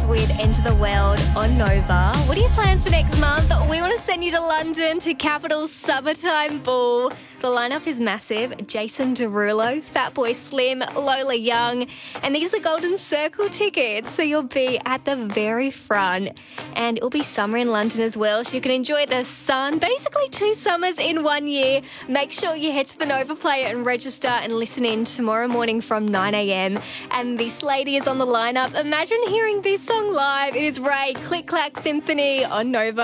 with Enter the World on Nova. What are your plans for next month? We want to send you to London to Capital's Summertime Ball. The lineup is massive. Jason Derulo, Fatboy Slim, Lola Young, and these are Golden Circle tickets, so you'll be at the very front. And it'll be summer in London as well, so you can enjoy the sun, basically 2 summers in 1 year. Make sure you head to the Nova Player and register and listen in tomorrow morning from 9 a.m. And this lady is on the lineup. Imagine hearing this song live. It is Ray, Click Clack Symphony on Nova.